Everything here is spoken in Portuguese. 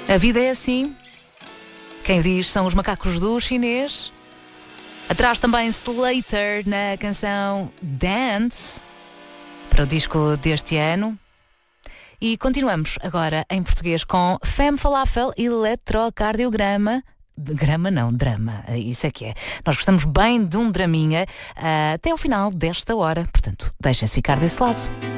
A vida é assim. Quem diz são os macacos do chinês. Atrás também Slater na canção Dance, para o disco deste ano. E continuamos agora em português com Femme Falafel e Eletrocardiograma. Grama não, drama, isso é que é. Nós gostamos bem de um draminha até o final desta hora, portanto, deixem-se ficar desse lado.